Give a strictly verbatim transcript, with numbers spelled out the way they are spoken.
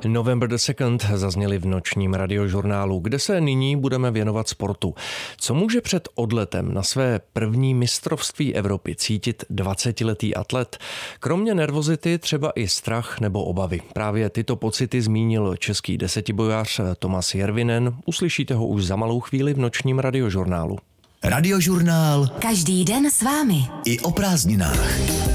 November the second zazněli v nočním radiožurnálu, kde se nyní budeme věnovat sportu. Co může před odletem na své první mistrovství Evropy cítit dvacetiletý atlet? Kromě nervozity třeba i strach nebo obavy. Právě tyto pocity zmínil český desetibojař Tomas Järvinen. Uslyšíte ho už za malou chvíli v nočním radiožurnálu. Radiožurnál. Každý den s vámi. I o prázdninách.